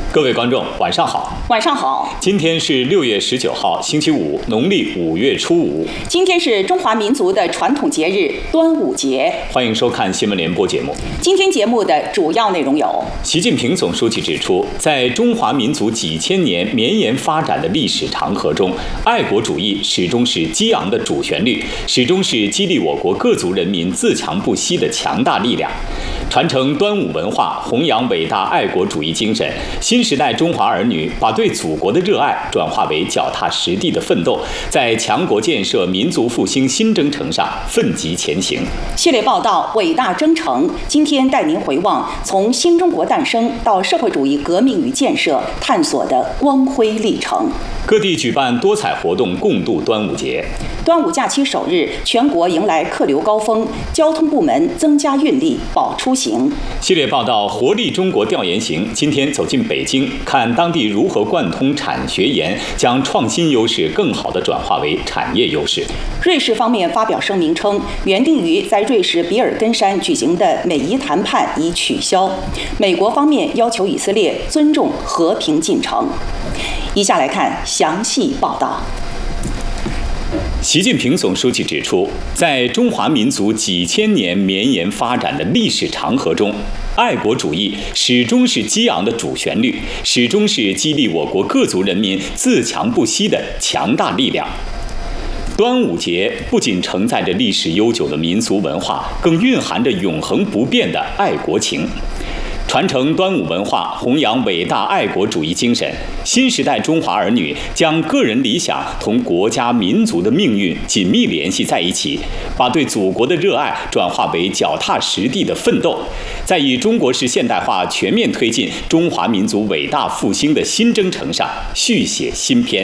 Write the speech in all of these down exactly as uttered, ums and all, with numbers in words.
各位观众，晚上好。 晚上好。 今天是六月十九号，星期五，农历五月初五。 今天是中华民族的传统节日端午节。 欢迎收看新闻联播节目。 今天节目的主要内容有： 习近平总书记指出，在中华民族几千年绵延发展的历史长河中，爱国主义始终是激昂的主旋律，始终是激励我国各族人民自强不息的强大力量。传承端午文化，弘扬伟大爱国主义精神，新时代中华儿女把对祖国的热爱转化为脚踏实地的奋斗，在强国建设、民族复兴新征程上奋楫前行。 系列报道《伟大征程》今天带您回望从新中国诞生到社会主义革命与建设探索的光辉历程。 各地举办多彩活动，共度端午节。 端午假期首日，全国迎来客流高峰，交通部门增加运力保出行。 系列报道《活力中国调研行》今天走进北京，看当地如何贯通产学研，将创新优势更好地转化为产业优势。 瑞士方面发表声明称，原定于在瑞士比尔根山举行的美伊谈判已取消。美国方面要求以色列尊重和平进程。以下来看详细报道。 习近平总书记指出，在中华民族几千年绵延发展的历史长河中，爱国主义始终是激昂的主旋律，始终是激励我国各族人民自强不息的强大力量。端午节不仅承载着历史悠久的民俗文化，更蕴含着永恒不变的爱国情。传承端午文化，弘扬伟大爱国主义精神，新时代中华儿女将个人理想同国家民族的命运紧密联系在一起，把对祖国的热爱转化为脚踏实地的奋斗，在以中国式现代化全面推进中华民族伟大复兴的新征程上续写新篇。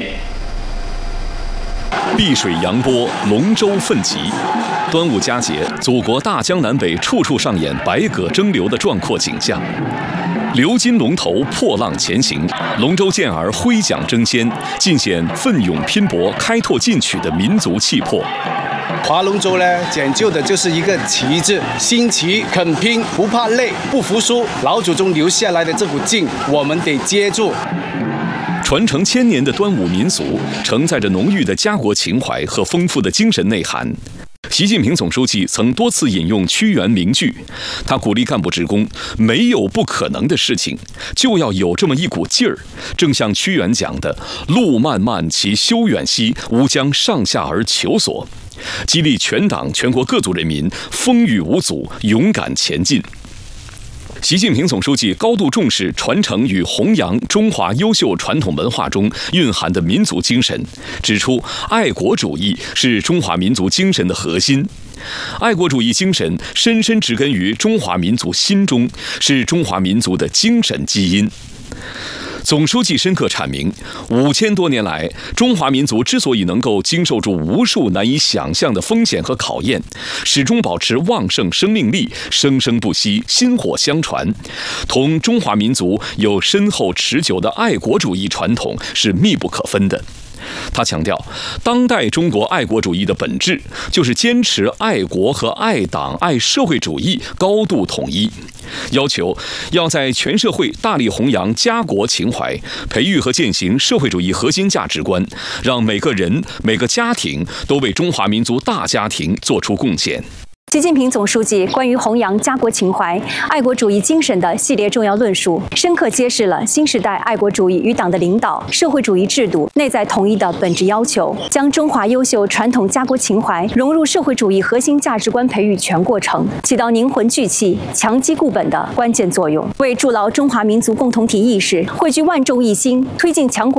碧水扬波，龙舟奋起。端午佳节，祖国大江南北处处上演百舸争流的壮阔景象。流金龙头破浪前行，龙舟健儿挥桨争先，尽显奋勇拼搏、开拓进取的民族气魄。 划龙舟呢，讲究的就是一个旗字，新奇、肯拼、不怕累、不服输。老祖宗留下来的这股劲，我们得接住。 传承千年的端午民俗，承载着浓郁的家国情怀和丰富的精神内涵。习近平总书记曾多次引用屈原名句，他鼓励干部职工，没有不可能的事情，就要有这么一股劲儿。正像屈原讲的，路漫漫其修远兮，吾将上下而求索，激励全党全国各族人民风雨无阻，勇敢前进。习近平总书记高度重视传承与弘扬中华优秀传统文化中蕴含的民族精神，指出爱国主义是中华民族精神的核心。爱国主义精神深深植根于中华民族心中，是中华民族的精神基因。总书记深刻阐明，五千多年来，中华民族之所以能够经受住无数难以想象的风险和考验，始终保持旺盛生命力，生生不息，薪火相传，同中华民族有深厚持久的爱国主义传统是密不可分的。他强调，当代中国爱国主义的本质就是坚持爱国和爱党、爱社会主义高度统一，要求要在全社会大力弘扬家国情怀，培育和践行社会主义核心价值观，让每个人、每个家庭都为中华民族大家庭做出贡献。 习近平总书记关于弘扬家国情怀、爱国主义精神的系列重要论述，深刻揭示了新时代爱国主义与党的领导、社会主义制度内在统一的本质要求，将中华优秀传统家国情怀融入社会主义核心价值观培育全过程，起到凝魂聚气、强基固本的关键作用，为筑牢中华民族共同体意识、汇聚万众一心、推进强国